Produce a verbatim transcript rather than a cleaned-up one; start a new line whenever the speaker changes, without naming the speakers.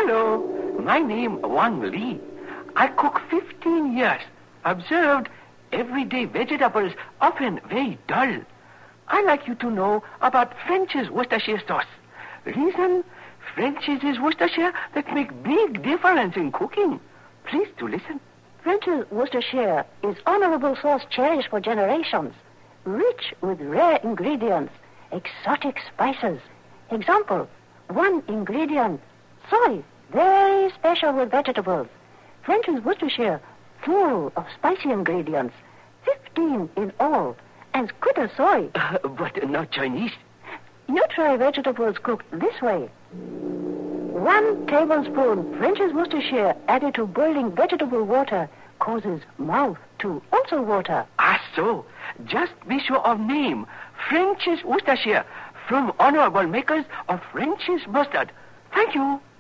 Hello. My name Wang Li. I cook fifteen years. Observed everyday vegetables often very dull. I like you to know about French's Worcestershire sauce. Reason, French's is Worcestershire that make big difference in cooking. Please to listen.
French's Worcestershire is honorable sauce cherished for generations, rich with rare ingredients, exotic spices. Example, one ingredient, soy, very special with vegetables. French's Worcestershire, full of spicy ingredients, fifteen in all, and good as soy.
Uh, but not Chinese.
You try vegetables cooked this way. One tablespoon French's Worcestershire added to boiling vegetable water causes mouth to also water.
Ah, so. Just be sure of name. French's Worcestershire, from honorable makers of French's mustard. Thank you.